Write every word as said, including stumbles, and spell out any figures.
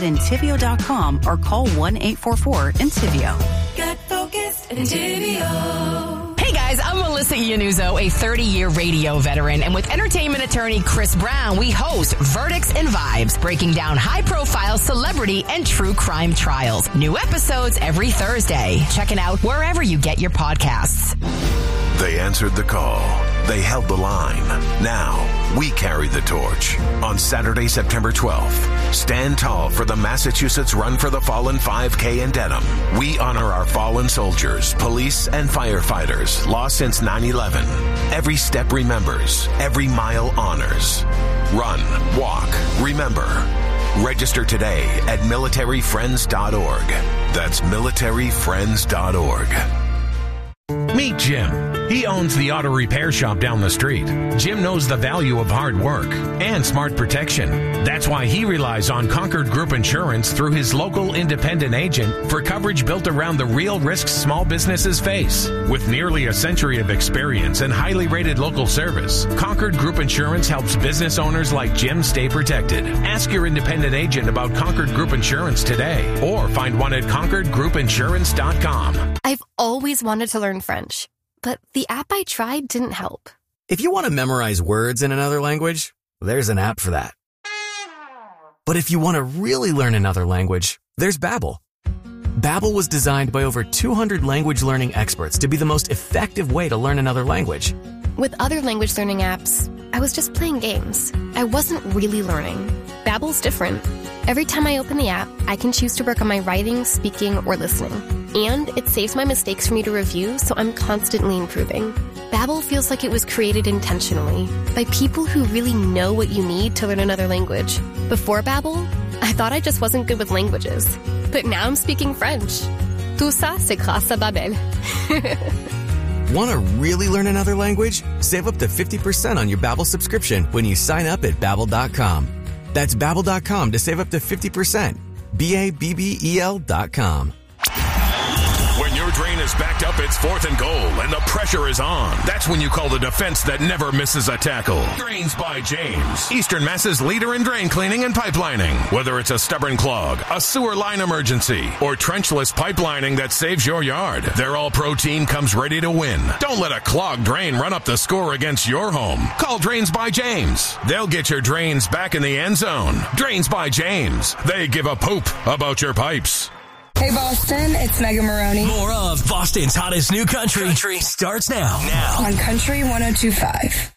Intivio dot com or call one eight four four Intivio. Get focused, Intivio. Hey guys, I'm Melissa Iannuzzo, a thirty-year radio veteran, and with entertainment attorney Chris Brown, we host Verdicts and Vibes, breaking down high-profile celebrity and true crime trials. New episodes every Thursday. Check it out wherever you get your podcasts. They answered the call. They held the line. Now, we carry the torch. On Saturday, September twelfth, stand tall for the Massachusetts Run for the Fallen five K in Dedham. We honor our fallen soldiers, police, and firefighters lost since nine eleven. Every step remembers. Every mile honors. Run, walk, remember. Register today at military friends dot org. That's military friends dot org. Meet Jim. He owns the auto repair shop down the street. Jim knows the value of hard work and smart protection. That's why he relies on Concord Group Insurance through his local independent agent for coverage built around the real risks small businesses face. With nearly a century of experience and highly rated local service, Concord Group Insurance helps business owners like Jim stay protected. Ask your independent agent about Concord Group Insurance today or find one at concord group insurance dot com. I've always wanted to learn French, but the app I tried didn't help. If you want to memorize words in another language, there's an app for that. But if you want to really learn another language, there's Babbel. Babbel was designed by over two hundred language learning experts to be the most effective way to learn another language. With other language learning apps, I was just playing games. I wasn't really learning. Babbel's different. Every time I open the app, I can choose to work on my writing, speaking, or listening. And it saves my mistakes for me to review, so I'm constantly improving. Babbel feels like it was created intentionally by people who really know what you need to learn another language. Before Babbel, I thought I just wasn't good with languages. But now I'm speaking French. Tout ça, c'est grâce à Babbel. Want to really learn another language? Save up to fifty percent on your Babbel subscription when you sign up at babbel dot com. That's babbel dot com to save up to fifty percent. B A B B E L dot com. When your drain is backed up, it's fourth and goal, and the pressure is on. That's when you call the defense that never misses a tackle. Drains by James. Eastern Mass's leader in drain cleaning and pipelining. Whether it's a stubborn clog, a sewer line emergency, or trenchless pipelining that saves your yard, their all-pro team comes ready to win. Don't let a clogged drain run up the score against your home. Call Drains by James. They'll get your drains back in the end zone. Drains by James. They give a poop about your pipes. Hey, Boston, it's Megan Maroney. More of Boston's hottest new country, country starts now. Now. On Country one oh two point five.